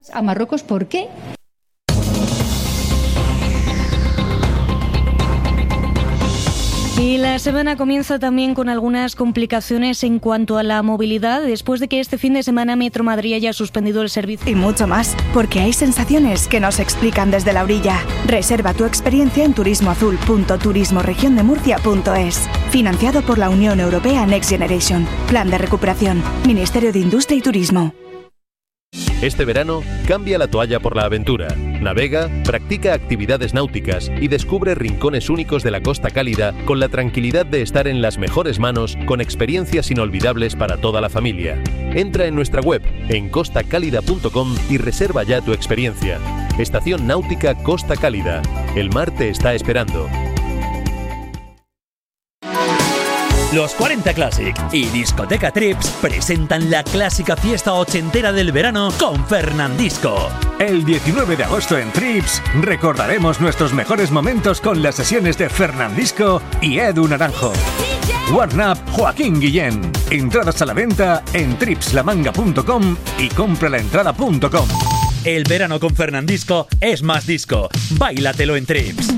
¿A Marruecos por qué? Y la semana comienza también con algunas complicaciones en cuanto a la movilidad, después de que este fin de semana Metro Madrid haya suspendido el servicio. Y mucho más, porque hay sensaciones que nos explican desde la orilla. Reserva tu experiencia en turismoazul.turismoregiondemurcia.es. Financiado por la Unión Europea Next Generation. Plan de recuperación. Ministerio de Industria y Turismo. Este verano, cambia la toalla por la aventura. Navega, practica actividades náuticas y descubre rincones únicos de la Costa Cálida con la tranquilidad de estar en las mejores manos con experiencias inolvidables para toda la familia. Entra en nuestra web en costacálida.com y reserva ya tu experiencia. Estación Náutica Costa Cálida. El mar te está esperando. Los 40 Classic y Discoteca Trips presentan la clásica fiesta ochentera del verano con Fernandisco. El 19 de agosto en Trips recordaremos nuestros mejores momentos con las sesiones de Fernandisco y Edu Naranjo. Warn Up Joaquín Guillén. Entradas a la venta en tripslamanga.com y compralaentrada.com. El verano con Fernandisco es más disco. Báilatelo en Trips.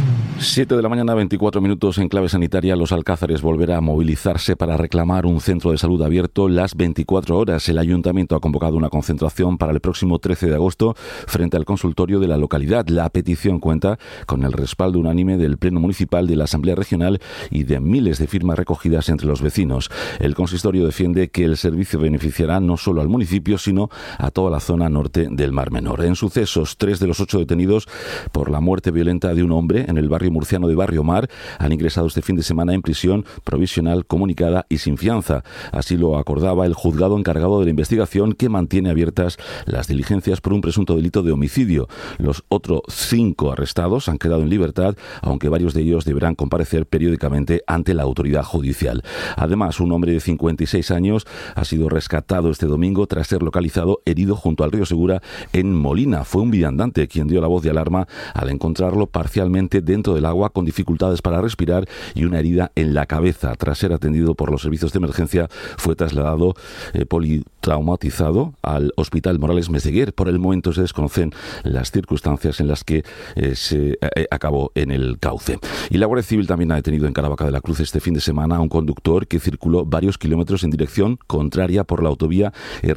7 de la mañana, 24 minutos en clave sanitaria. Los Alcázares volverá a movilizarse para reclamar un centro de salud abierto las 24 horas. El Ayuntamiento ha convocado una concentración para el próximo 13 de agosto frente al consultorio de la localidad. La petición cuenta con el respaldo unánime del Pleno Municipal, de la Asamblea Regional y de miles de firmas recogidas entre los vecinos. El consistorio defiende que el servicio beneficiará no solo al municipio, sino a toda la zona norte del Mar Menor. En sucesos, 3 de los 8 detenidos por la muerte violenta de un hombre en el barrio murciano de Barrio Mar han ingresado este fin de semana en prisión provisional comunicada y sin fianza. Así lo acordaba el juzgado encargado de la investigación, que mantiene abiertas las diligencias por un presunto delito de homicidio. Los otros 5 arrestados han quedado en libertad, aunque varios de ellos deberán comparecer periódicamente ante la autoridad judicial. Además, un hombre de 56 años ha sido rescatado este domingo tras ser localizado herido junto al río Segura en Molina. Fue un viandante quien dio la voz de alarma al encontrarlo parcialmente dentro del agua, con dificultades para respirar y una herida en la cabeza. Tras ser atendido por los servicios de emergencia, fue trasladado politraumatizado al Hospital Morales Meseguer. Por el momento se desconocen las circunstancias en las que se acabó en el cauce. Y la Guardia Civil también ha detenido en Caravaca de la Cruz este fin de semana a un conductor que circuló varios kilómetros en dirección contraria por la autovía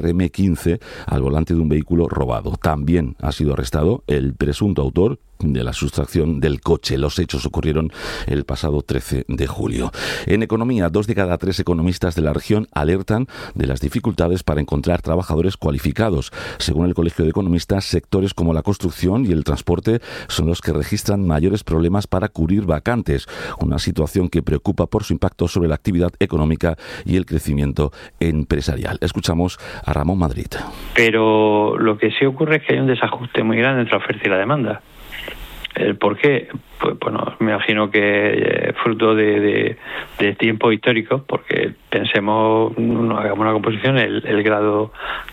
RM15 al volante de un vehículo robado. También ha sido arrestado el presunto autor de la sustracción del coche. Los hechos ocurrieron el pasado 13 de julio. En economía, 2 de cada 3 economistas de la región alertan de las dificultades para encontrar trabajadores cualificados. Según el Colegio de Economistas, sectores como la construcción y el transporte son los que registran mayores problemas para cubrir vacantes, una situación que preocupa por su impacto sobre la actividad económica y el crecimiento empresarial. Escuchamos a Ramón Madrid. Pero lo que sí ocurre es que hay un desajuste muy grande entre la oferta y la demanda. ¿El por qué? Pues bueno, me imagino que fruto de tiempos históricos, porque pensemos, hagamos una composición, el grado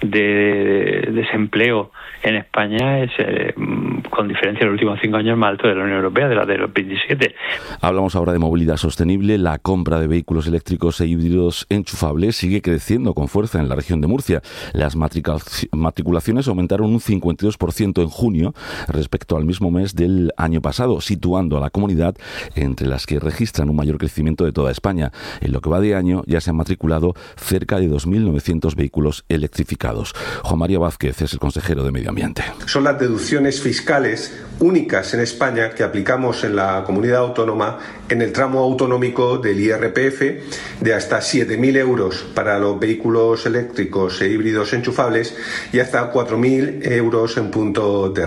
de desempleo en España es, con diferencia, en los últimos 5 años más alto de la Unión Europea, de la de los 27. Hablamos ahora de movilidad sostenible. La compra de vehículos eléctricos e híbridos enchufables sigue creciendo con fuerza en la región de Murcia. Las matriculaciones aumentaron un 52% en junio respecto al mismo mes del año pasado, situando a la comunidad entre las que registran un mayor crecimiento de toda España. En lo que va de año ya se han matriculado cerca de 2.900 vehículos electrificados. Juan María Vázquez es el consejero de Medio Ambiente. Son las deducciones fiscales únicas en España que aplicamos en la comunidad autónoma en el tramo autonómico del IRPF de hasta 7.000 euros para los vehículos eléctricos e híbridos enchufables y hasta 4.000 euros en punto de